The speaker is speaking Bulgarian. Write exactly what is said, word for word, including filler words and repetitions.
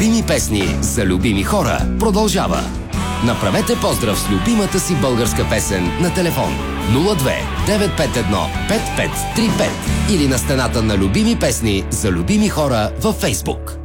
Любими песни за любими хора продължава. Направете поздрав с любимата си българска песен на телефон нула две девет пет едно пет пет три пет или на стената на Любими песни за любими хора във Фейсбук.